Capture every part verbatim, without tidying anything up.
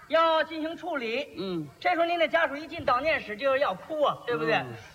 要进行处理。 嗯， 这时候您的家属一进悼念室就是要哭啊，对不对？ 嗯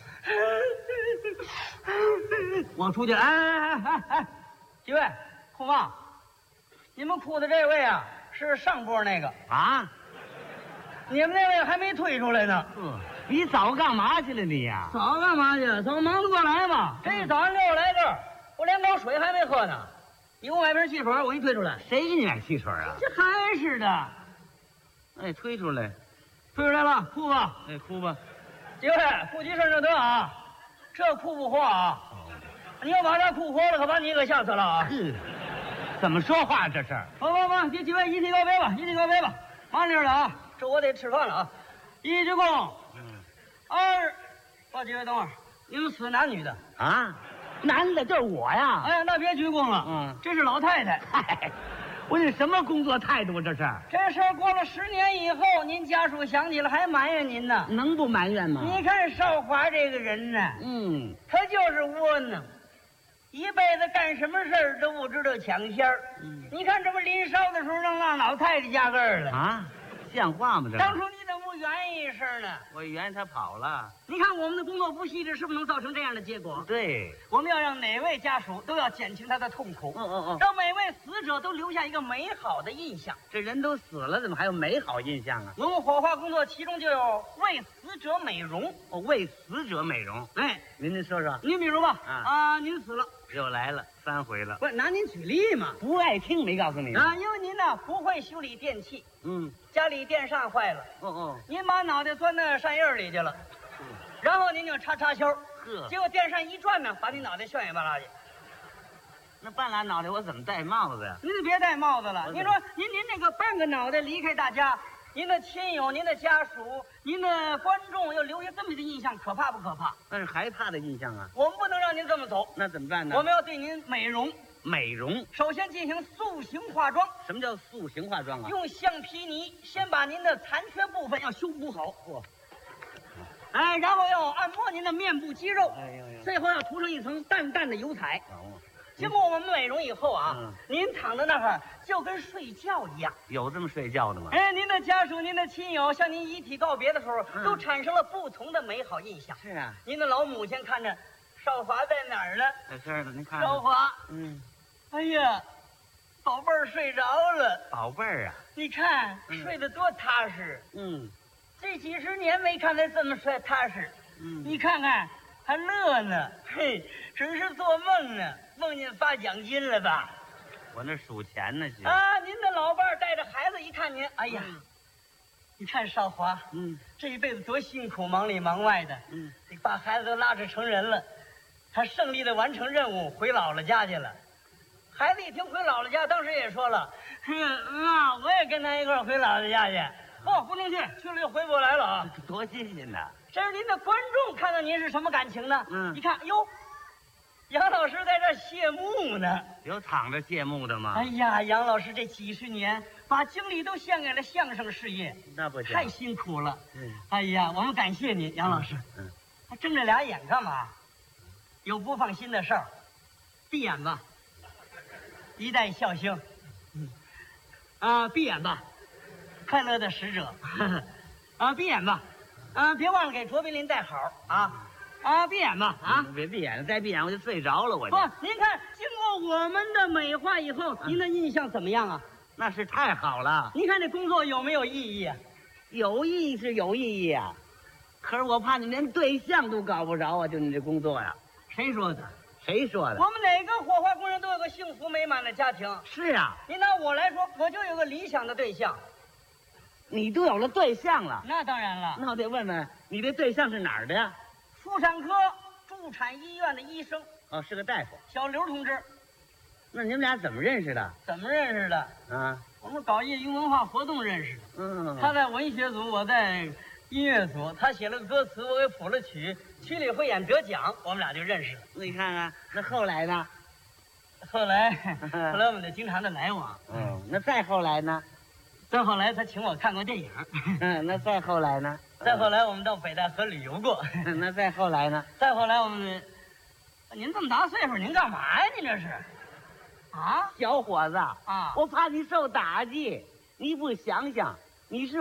我出去，哎哎哎哎哎，几位哭嘛？你们哭的这位啊，是上波那个， 啊， 你们那位还没退出来呢。 嗯，你早干嘛去了你呀、 早干嘛去？早忙得过来嘛。这一早上给我来这儿，我连口水还没喝呢。你给我买瓶汽水，我给你推出来。 谁给你买汽水啊？ 这还是的， 哎，推出来， 推出来了，哭吧。 哎，哭吧。 几位，不急事就得啊，这哭不活啊！你要把这哭活了，可把你给吓死了啊！ 嗯，怎么说话这是？ 好好好，你几位一起告别吧，一起告别吧。慢点的啊，这我得吃饭了啊！一鞠躬， 嗯二，把几位等会儿，你们死男女的？ 啊，男的就是我呀。 哎呀，那别鞠躬了， 嗯这是老太太。 嗨，我这什么工作态度这是？ 这事儿过了十年以后，您家属想起了还埋怨您呢。 能不埋怨吗？ 你看少华这个人呢， 嗯， 他就是窝囊，一辈子干什么事儿都不知道抢先儿。 嗯你看这不临梢的时候让让老太太加个儿了， 啊，像话吗这？ 当初你怎么不圆一声呢？ 我以为他跑了。 你看我们的工作不细致，是不是能造成这样的结果？ 对， 我们要让哪位家属都要减轻他的痛苦， 嗯嗯嗯， 让每位死者都留下一个美好的印象。 这人都死了，怎么还有美好印象啊？ 我们火化工作其中就有为死者美容。 哦，为死者美容。 哎， 您您说说， 您比如吧， 啊啊，您死了， 又来了，三回了。 不是拿您举例嘛？ 不爱听没告诉你啊，因为您呢不会修理电器， 嗯， 家里电扇坏了， 哦哦， 您把脑袋钻到扇叶里去了，然后您就插插销， 呵， 结果电扇一转呢，把你脑袋旋一巴拉去。 那半拉脑袋我怎么戴帽子呀？ 您就别戴帽子了。 我您说您您那个半个脑袋离开大家，您的亲友、您的家属、您的观众要留下这么的印象，可怕不可怕？ 那是害怕的印象啊。 我们不能让您这么走， 那怎么办呢？ 我们要对您美容。 美容。 首先进行塑形化妆， 什么叫塑形化妆啊？ 用橡皮泥先把您的残缺部分要修补好。 嚯， 哎，然后要按摩您的面部肌肉， 哎呦呦， 最后要涂上一层淡淡的油彩。 哦， 经过我们美容以后啊， 嗯您躺在那儿就跟睡觉一样。 有这么睡觉的吗？ 哎，您的家属、您的亲友向您遗体告别的时候， 嗯都产生了不同的美好印象。 是啊， 您的老母亲看着少华在哪儿呢？ 在这儿呢，您看。 少华， 嗯， 哎呀，宝贝儿睡着了。 宝贝儿啊。 你看嗯睡得多踏实， 嗯这几十年没看他这么睡踏实。 嗯， 你看看还乐呢，嘿，只是做梦呢，梦见发奖金了吧？ 我那数钱呢是。 啊，您的老伴儿带着孩子一看您，哎呀，你看少华， 嗯这一辈子多辛苦，忙里忙外的， 嗯， 你把孩子都拉扯成人了，他胜利的完成任务，回姥姥家去了。孩子一听回姥姥家，当时也说了，嗯啊，我也跟他一块儿回姥姥家去。不，不能去，去了就回不来了啊！ 多新鲜呐！ 这是您的观众看到您是什么感情呢？ 嗯一看，哟，杨老师在这儿谢幕呢。 有躺着谢幕的吗？ 哎呀，杨老师这几十年把精力都献给了相声事业， 那不行。 太辛苦了。 嗯哎呀，我们感谢您，杨老师。 嗯， 还睁着俩眼干嘛？有不放心的事儿，闭眼吧，一代笑星。嗯，啊，闭眼吧，快乐的使者。啊，闭眼吧，啊，别忘了给卓别林带好啊。啊，闭眼吧，啊。 别闭眼，再闭眼我就睡着了，我不就。， 您看，经过我们的美化以后，您的印象怎么样啊？ 那是太好了， 您看这工作有没有意义啊？ 有意义是有意义啊，可是我怕你连对象都搞不着啊，就你这工作呀、 谁说的？ 谁说的？ 我们哪个火化工人都有个幸福美满的家庭。 是啊， 您拿我来说，我就有个理想的对象。 你都有了对象了， 那当然了， 那我得问问你这对象是哪儿的呀？ 妇产科助产医院的医生哦，是个大夫。 小刘同志。 那你们俩怎么认识的？ 怎么认识的？ 啊， 我们搞业余文化活动认识的。 嗯， 他在文学组，我在音乐组。他写了个歌词，我给谱了曲，曲里汇演得奖，我们俩就认识了。 你看看，那后来呢？ 后来，后来我们就经常的来往。 嗯，那再后来呢？ 再后来，他请我看过电影。 嗯，那再后来呢？ 再后来，我们到北戴河旅游过。 嗯，那再后来呢？ 再后来，我们，您这么大岁数，您干嘛呀？您这是，啊小伙子啊！ 我怕你受打击，你不想想，你是